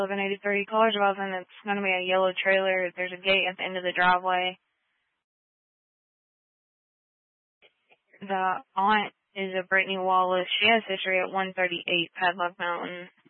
1183 Carswell, and it's going to be a yellow trailer. There's a gate at the end of the driveway. The aunt is a Brittany Wallace. She has history at 138 Padlock Mountain.